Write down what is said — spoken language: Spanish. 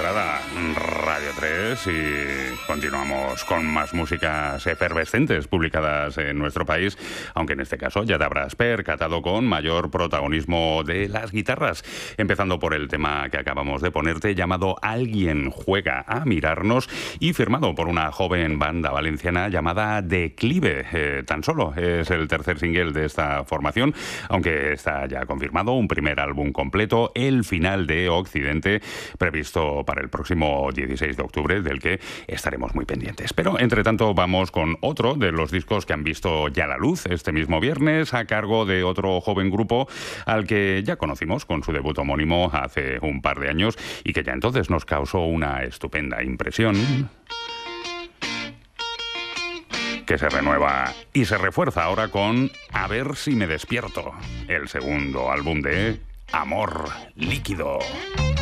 Fuenlabrada, Radio 3, y continuamos con más músicas efervescentes publicadas en nuestro país, aunque en este caso ya te habrás percatado con mayor protagonismo de las guitarras, empezando por el tema que acabamos de ponerte, llamado Alguien juega a mirarnos, y firmado por una joven banda valenciana llamada Declive. Tan solo es el tercer single de esta formación, aunque está ya confirmado un primer álbum completo, El final de Occidente, previsto para el próximo 16 de octubre, del que estaremos muy pendientes. Pero, entre tanto, vamos con otro de los discos que han visto ya la luz este mismo viernes, a cargo de otro joven grupo al que ya conocimos con su debut homónimo hace un par de años y que ya entonces nos causó una estupenda impresión, que se renueva y se refuerza ahora con A ver si me despierto, el segundo álbum de Amor Líquido.